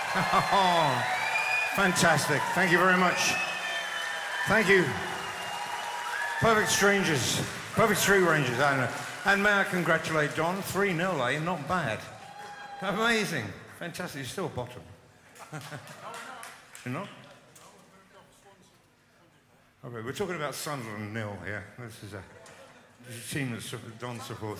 Oh, fantastic. Thank you very much. Thank you. Perfect Strangers. Perfect Street Rangers, I know. And may I congratulate Don? 3-0, eh? Not bad. Amazing. Fantastic. You're still bottom. You're not? Okay, we're talking about Sunderland 0 here. This is a team that Don supports.